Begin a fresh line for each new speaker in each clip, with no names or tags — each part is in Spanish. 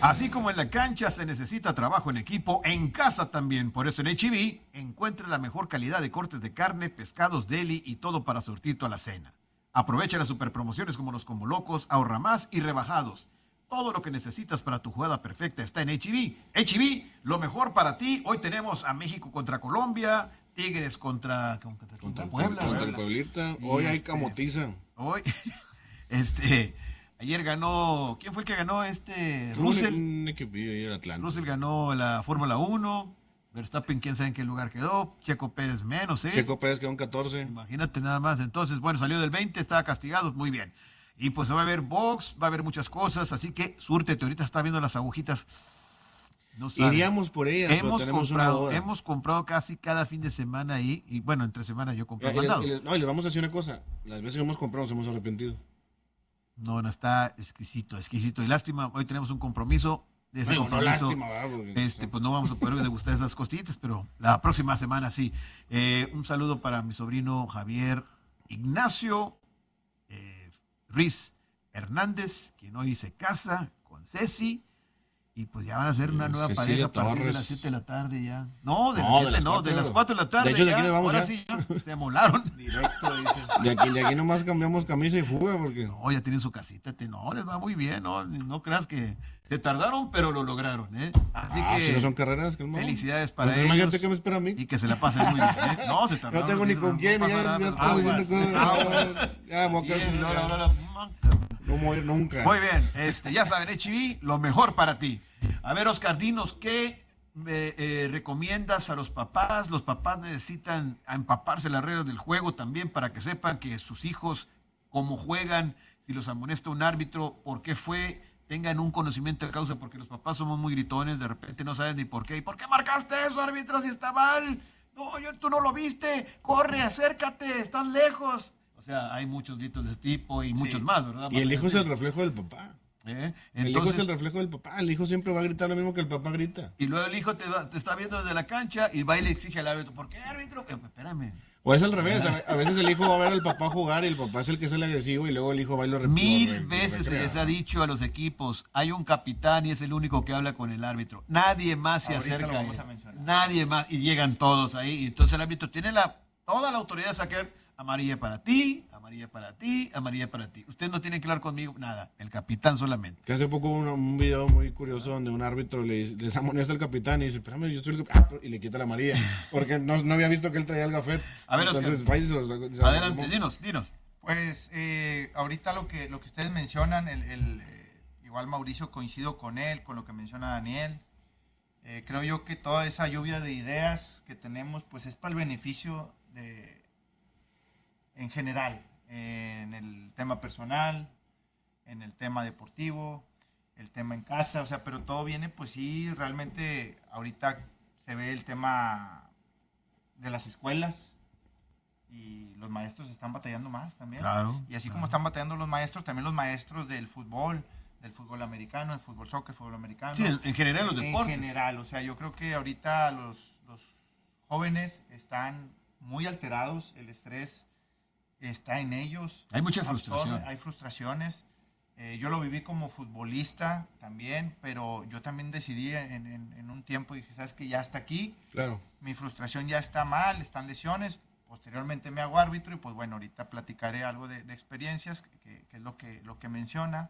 Así como en la cancha se necesita trabajo en equipo, en casa también. Por eso en H-E-B encuentre la mejor calidad de cortes de carne, pescados, deli y todo para surtir tu alacena. Aprovecha las superpromociones como los Combo Locos, ahorra más y rebajados. Todo lo que necesitas para tu jugada perfecta está en H-E-B. H-E-B, lo mejor para ti. Hoy tenemos a México contra Colombia, Tigres contra Puebla.
Contra el Pueblita. Hoy hay camotiza.
Hoy, ayer ganó, ¿quién fue el que ganó? Russell.
Un equipillo ahí en Atlanta.
Russell ganó la Fórmula 1. Verstappen, quién sabe en qué lugar quedó. Checo Pérez menos,
Checo Pérez quedó en 14.
Imagínate nada más. Entonces, bueno, salió del 20, estaba castigado, muy bien. Y pues va a haber box, va a haber muchas cosas, así que súrtete, ahorita está viendo las agujitas. No sabe.
Iríamos por ellas, pero tenemos una boda.
Hemos comprado casi cada fin de semana ahí, y bueno, entre semana yo compro mandado.
No, y les vamos a decir una cosa, las veces que hemos comprado nos hemos arrepentido.
No, está exquisito. Y lástima, hoy tenemos un compromiso. De ese compromiso,
lástima, porque,
pues no vamos a poder degustar esas cositas, pero la próxima semana sí. Un saludo para mi sobrino Javier Ignacio Ruiz Hernández, quien hoy se casa con Ceci. Y pues ya van a ser una nueva
Cecilia
pareja a partir de
Torres.
las 7 de la tarde ya. No, de las 4 de la tarde.
De hecho, de
ya.
aquí nos vamos
Ahora
ya.
sí, ya se amolaron.
Directo, dice.
De aquí nomás cambiamos camisa y fuga, porque...
No, ya tienen su casita. No, les va muy bien. No creas que se tardaron, pero lo lograron. Así que
si no son carreras, que
felicidades para
pues,
ellos.
imagínate que me espera a mí.
Y que se la pasen muy bien. No, se tardaron.
No tengo ni con quién, ya estoy diciendo cosas. Ya, no morir nunca.
Muy bien, ya saben, H-E-B, lo mejor para ti. A ver, Oscar, dinos, ¿qué recomiendas a los papás? Los papás necesitan empaparse las reglas del juego también para que sepan que sus hijos, cómo juegan, si los amonesta un árbitro, por qué fue, tengan un conocimiento de causa, porque los papás somos muy gritones, de repente no saben ni por qué. ¿Y por qué marcaste eso, árbitro, si está mal? No, tú no lo viste, corre, acércate, estás lejos. O sea, hay muchos gritos de este tipo y muchos más, ¿verdad?
Y el hijo es el reflejo del papá.
Entonces,
el hijo es el reflejo del papá. El hijo siempre va a gritar lo mismo que el papá grita.
Y luego el hijo te está viendo desde la cancha y va y le exige al árbitro. ¿Por qué, árbitro? Espérame.
O es al revés. A veces el hijo va a ver al papá jugar y el papá es el que es el agresivo y luego el hijo va y lo repite.
1000 veces se les ha dicho a los equipos, hay un capitán y es el único que habla con el árbitro. Nadie más se
Ahorita
acerca
lo
a
vamos
él.
a mencionar.
Nadie más. Y llegan todos ahí. Y entonces el árbitro tiene toda la autoridad de sacar amarilla para ti, amarilla para ti, amarilla para ti. Ustedes no tienen que hablar conmigo, nada. El capitán solamente.
Que hace poco un video muy curioso donde un árbitro les amonesta al capitán y dice, espérame, yo soy el capitán, y le quita la amarilla, porque no había visto que él traía el gafet.
A ver,
entonces,
Oscar, adelante, dinos.
Pues ahorita lo que ustedes mencionan, igual Mauricio, coincido con él, con lo que menciona Daniel. Creo yo que toda esa lluvia de ideas que tenemos, pues es para el beneficio en general, en el tema personal, en el tema deportivo, el tema en casa, o sea, pero todo viene, pues sí, realmente ahorita se ve el tema de las escuelas y los maestros están batallando más también.
Claro.
Y así como están batallando los maestros, también los maestros del fútbol americano, el fútbol soccer, fútbol americano.
Sí, en general los deportes.
En general, o sea, yo creo que ahorita los jóvenes están muy alterados, el estrés está en ellos.
Hay mucha frustración.
Hay frustraciones. Yo lo viví como futbolista también, pero yo también decidí en un tiempo, dije, ¿sabes qué? Ya está aquí.
Claro.
Mi frustración ya está mal, están lesiones. Posteriormente me hago árbitro y pues bueno, ahorita platicaré algo de experiencias, que es lo que menciona.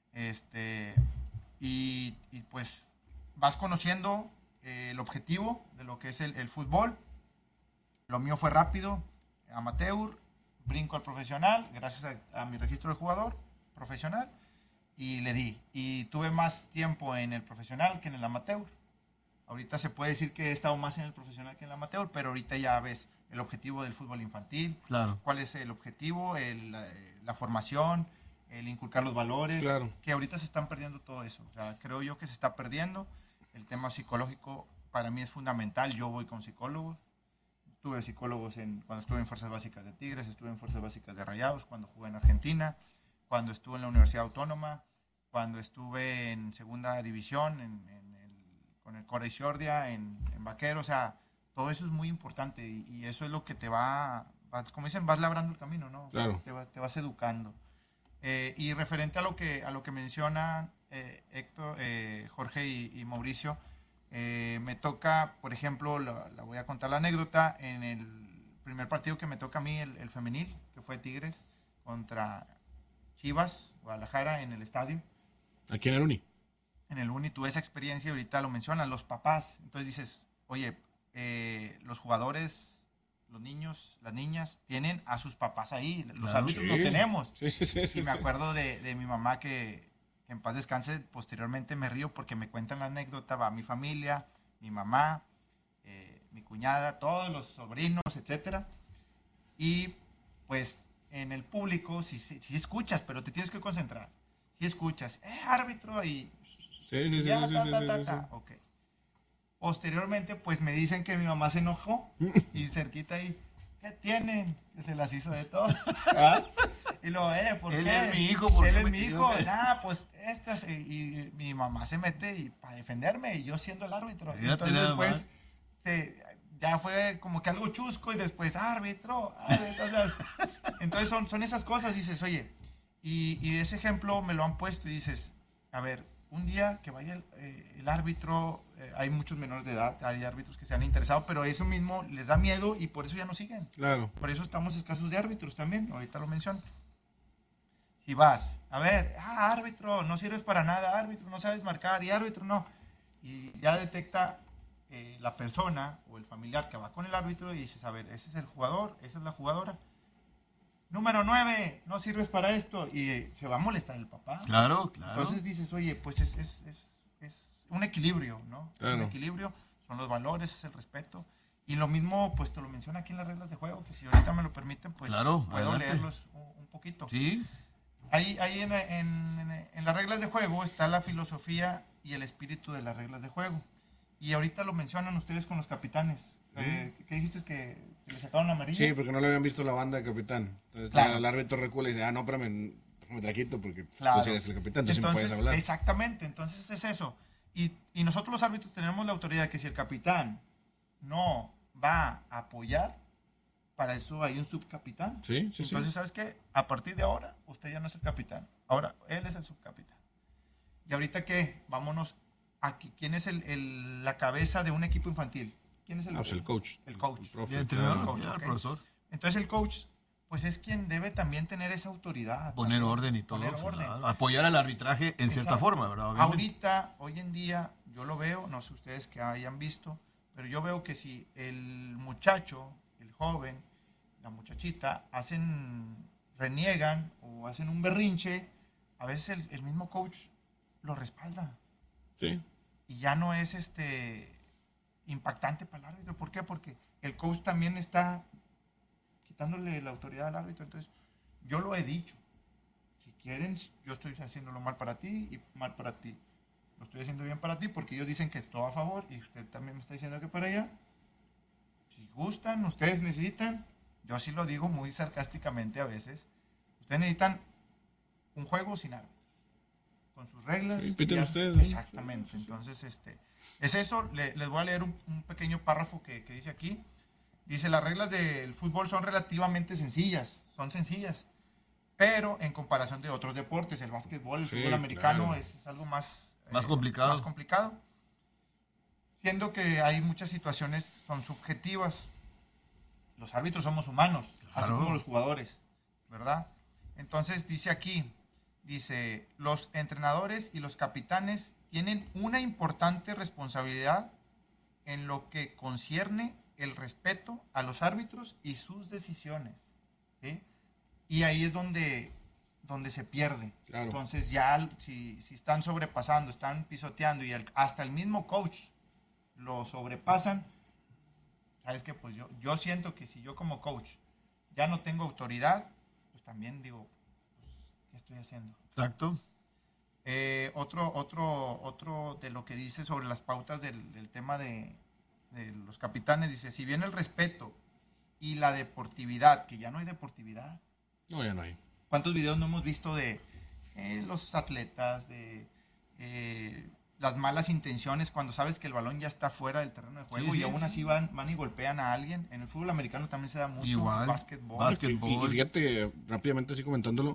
Y pues vas conociendo el objetivo de lo que es el fútbol. Lo mío fue rápido, amateur, brinco al profesional, gracias a mi registro de jugador profesional, y le di. Y tuve más tiempo en el profesional que en el amateur. Ahorita se puede decir que he estado más en el profesional que en el amateur, pero ahorita ya ves el objetivo del fútbol infantil,
claro.
Cuál es el objetivo, la formación, el inculcar los valores,
claro.
Que ahorita se están perdiendo todo eso. O sea, creo yo que se está perdiendo. El tema psicológico para mí es fundamental. Yo voy con psicólogos. Tuve psicólogos cuando estuve en Fuerzas Básicas de Tigres, estuve en Fuerzas Básicas de Rayados, cuando jugué en Argentina, cuando estuve en la Universidad Autónoma, cuando estuve en Segunda División, con el Cora Isiordia, en Vaquero. O sea, todo eso es muy importante y eso es lo que te como dicen, vas labrando el camino, ¿no?
Claro.
Te vas educando. Y referente a lo que mencionan Héctor, Jorge y Mauricio, me toca, por ejemplo, la voy a contar la anécdota, en el primer partido que me toca a mí, el femenil, que fue Tigres contra Chivas, Guadalajara, en el estadio.
Aquí en el Uni.
En el Uni tuve esa experiencia y ahorita lo mencionan, los papás. Entonces dices, oye, los jugadores, los niños, las niñas, tienen a sus papás ahí. Los árbitros no tenemos.
Sí,
y me acuerdo de mi mamá que en paz descanse, posteriormente me río porque me cuentan la anécdota, va mi familia, mi mamá, mi cuñada, todos los sobrinos, etcétera. Y pues en el público, si escuchas, pero te tienes que concentrar. Si escuchas, árbitro, y...
Sí.
Ok. Posteriormente, pues me dicen que mi mamá se enojó y cerquita ahí, ¿qué tienen? Que se las hizo de todos. Y luego, ¿por qué?
Él es mi hijo.
Él es mi hijo. Pues estas. Y mi mamá se mete y para defenderme y yo siendo el árbitro. Y entonces después ya fue como que algo chusco y después árbitro. Entonces son esas cosas, dices, oye, y ese ejemplo me lo han puesto y dices, a ver, un día que vaya el árbitro, hay muchos menores de edad, hay árbitros que se han interesado, pero eso mismo les da miedo y por eso ya no siguen.
Claro.
Por eso estamos escasos de árbitros también, ahorita lo menciono. Si vas, a ver, árbitro, no sirves para nada, árbitro, no sabes marcar, y árbitro no. Y ya detecta la persona o el familiar que va con el árbitro y dices, a ver, ese es el jugador, esa es la jugadora. Número 9, no sirves para esto. Y se va a molestar el papá.
Claro.
Entonces dices, oye, pues es un equilibrio, ¿no?
Claro.
Un equilibrio, son los valores, es el respeto. Y lo mismo, pues te lo menciona aquí en las reglas de juego, que si ahorita me lo permiten, pues puedo
adelante.
leerlos un poquito.
Sí.
Ahí en las reglas de juego está la filosofía y el espíritu de las reglas de juego. Y ahorita lo mencionan ustedes con los capitanes. ¿Qué dijiste? ¿Que se le sacaron amarilla?
Sí, porque no le habían visto la banda de capitán. Entonces el árbitro recula y dice, no, espérame, me te la quito porque tú sí eres el capitán, tú sí me puedes hablar.
Exactamente, entonces es eso. Y nosotros los árbitros tenemos la autoridad que si el capitán no va a apoyar, para eso hay un subcapitán.
Sí.
Entonces, ¿sabes qué? A partir de ahora, usted ya no es el capitán. Ahora, él es el subcapitán. ¿Y ahorita qué? Vámonos aquí. ¿Quién es la cabeza de un equipo infantil? ¿Quién es
el coach.
El coach.
El profe.
El entrenador,
coach,
el profesor.
Entonces el coach, pues es quien debe también tener esa autoridad.
Poner
también.
orden y todo.
Poner orden.
Claro. Apoyar al arbitraje en cierta
Exacto.
forma, ¿verdad? Obviamente.
Ahorita, hoy en día, yo lo veo, no sé ustedes que hayan visto, pero yo veo que si el muchacho, el joven, la muchachita, reniegan o hacen un berrinche, a veces el mismo coach lo respalda.
Sí.
Y ya no es impactante para el árbitro. ¿Por qué? Porque el coach también está quitándole la autoridad al árbitro. Entonces, yo lo he dicho. Si quieren, yo estoy haciéndolo mal para ti y mal para ti. Lo estoy haciendo bien para ti porque ellos dicen que es todo a favor y usted también me está diciendo que para allá. Si gustan, ustedes necesitan, yo sí lo digo muy sarcásticamente a veces, ustedes necesitan un juego sin árbitro. Con sus reglas.
Sí, piten ustedes, ¿no?
Exactamente. Entonces, es eso. Les voy a leer un pequeño párrafo que dice aquí. Dice, las reglas del fútbol son relativamente sencillas. Son sencillas. Pero en comparación de otros deportes, el básquetbol, el fútbol americano,
claro.
es algo más
complicado.
Más complicado. Siendo que hay muchas situaciones son subjetivas. Los árbitros somos humanos, así como los jugadores, ¿verdad? Entonces dice aquí, los entrenadores y los capitanes tienen una importante responsabilidad en lo que concierne el respeto a los árbitros y sus decisiones, ¿sí? Y ahí es donde se pierde.
Claro.
Entonces ya si están sobrepasando, están pisoteando y hasta el mismo coach lo sobrepasan, ¿sabes qué? Pues yo siento que si yo como coach ya no tengo autoridad, pues también digo, ¿qué estoy haciendo?
Exacto.
Otro de lo que dice sobre las pautas del tema de los capitanes, dice, si bien el respeto y la deportividad, que ya no hay deportividad.
No, ya no hay.
¿Cuántos videos no hemos visto de los atletas, de las malas intenciones cuando sabes que el balón ya está fuera del terreno de juego y aún así van y golpean a alguien? En el fútbol americano también se da mucho.
Igual.
Básquetbol.
Y fíjate, rápidamente así comentándolo,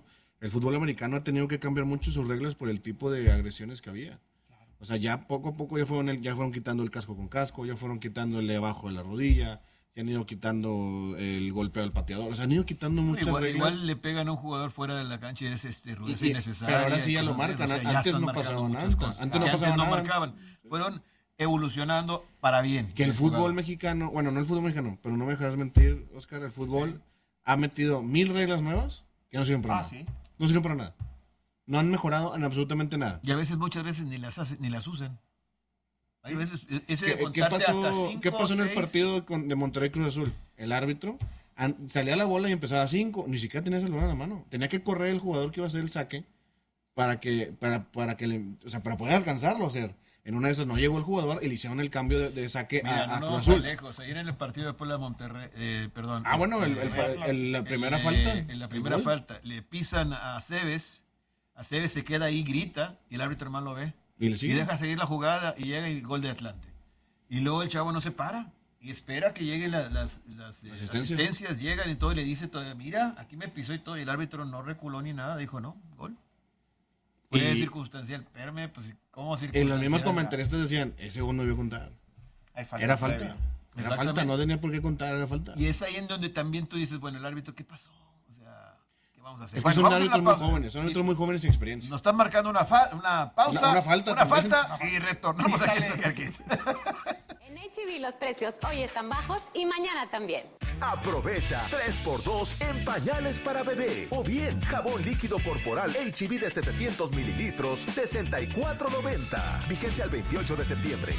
El fútbol americano ha tenido que cambiar mucho sus reglas por el tipo de agresiones que había. O sea, ya poco a poco ya fueron quitando el casco con casco, ya fueron quitando el de abajo de la rodilla, ya han ido quitando el golpeo al pateador. O sea, han ido quitando muchas reglas.
Igual le pegan a un jugador fuera de la cancha y es rudeza innecesaria.
Pero ahora sí ya lo marcan. Antes no pasaba nada. Antes no marcaban.
Fueron evolucionando para bien.
Que el fútbol mexicano, bueno, no el fútbol mexicano, pero no me dejarás mentir, Oscar, el fútbol ha metido 1000 reglas nuevas que no sirven para nada.
Sí.
No sirven para nada. No han mejorado en absolutamente nada.
Y muchas veces ni las usan. Hay veces,
¿Qué pasó en el partido de Monterrey Cruz Azul? El árbitro salía la bola y empezaba a 5, ni siquiera tenía el balón en la mano. Tenía que correr el jugador que iba a hacer el saque para poder alcanzarlo a hacer. En una de esas no llegó el jugador y le hicieron el cambio de saque a Cruz Azul.
Lejos. Ayer en el partido de Puebla Monterrey, perdón.
La primera falta.
En la primera falta le pisan a Cebes se queda ahí, grita, y el árbitro hermano lo ve. Y deja seguir la jugada y llega el gol de Atlante. Y luego el chavo no se para y espera que lleguen las asistencias, llegan y todo, y le dice todavía, mira, aquí me pisó y todo, y el árbitro no reculó ni nada, dijo no, gol. Fue circunstancial, espérame, pues ¿cómo circunstancial?
Y los mismos comentaristas decían, ese gol no vio contar. Era falta. Era falta, no tenía por qué contar, era falta.
Y es ahí en donde también tú dices, bueno, el árbitro, ¿qué pasó? O sea, ¿qué vamos a hacer?
Es que son árbitros muy jóvenes, sin experiencia.
Nos están marcando una pausa,
una falta
y retornamos a esto que aquí.
En H-E-B los precios hoy están bajos y mañana también.
Aprovecha 3x2 en pañales para bebé. O bien, jabón líquido corporal H-E-B de 700 mililitros, $64.90. Vigencia el 28 de septiembre.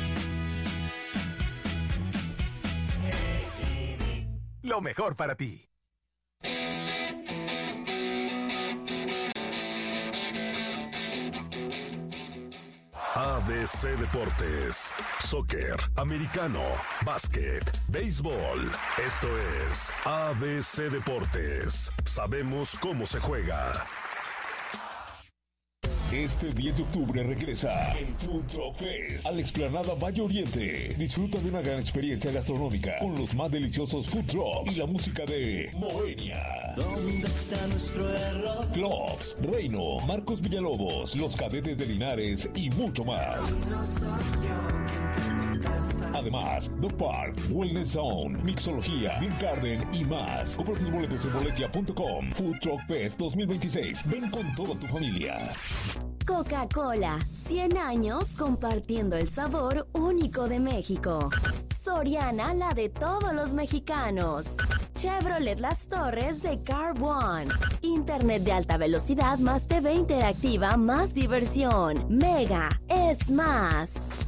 Lo mejor para ti.
ABC Deportes, soccer, americano, básquet, béisbol. Esto es ABC Deportes. Sabemos cómo se juega. Este 10 de octubre regresa el Food Truck Fest a la explanada Valle Oriente. Disfruta de una gran experiencia gastronómica con los más deliciosos food trucks y la música de Moenia. ¿Dónde está nuestro error? Clubs, Reino, Marcos Villalobos, Los Cadetes de Linares y mucho más. Además, The Park, Wellness Zone, Mixología, Bill Garden y más. Compra tus boletos en boletia.com. Food Truck Fest 2026. Ven con toda tu familia.
Coca-Cola, 100 años compartiendo el sabor único de México. Soriana, la de todos los mexicanos. Chevrolet Las Torres de Car One. Internet de alta velocidad más TV interactiva más diversión. Mega es más.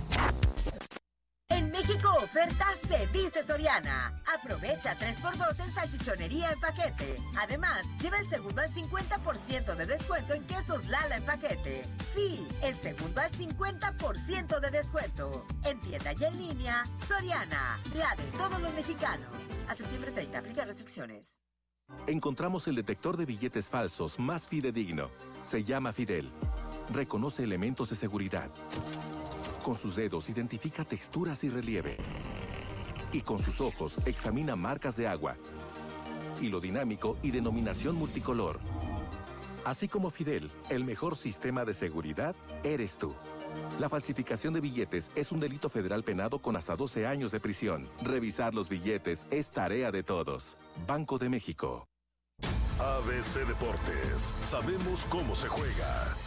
En México, ofertas se dice Soriana. Aprovecha 3x2 en salchichonería en paquete. Además, lleva el segundo al 50% de descuento en quesos Lala en paquete. Sí, el segundo al 50% de descuento. En tienda y en línea, Soriana, la de todos los mexicanos. A septiembre 30, aplica restricciones.
Encontramos el detector de billetes falsos más fidedigno. Se llama Fidel. Reconoce elementos de seguridad. Con sus dedos identifica texturas y relieves. Y con sus ojos examina marcas de agua, hilo dinámico y denominación multicolor. Así como Fidel, el mejor sistema de seguridad eres tú. La falsificación de billetes es un delito federal penado con hasta 12 años de prisión. Revisar los billetes es tarea de todos. Banco de México.
ABC Deportes. Sabemos cómo se juega.